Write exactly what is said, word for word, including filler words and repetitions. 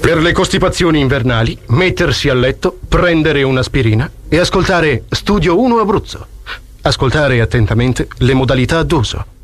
Per le costipazioni invernali, mettersi a letto, prendere un'aspirina e ascoltare Studio uno Abruzzo. Ascoltare attentamente le modalità d'uso.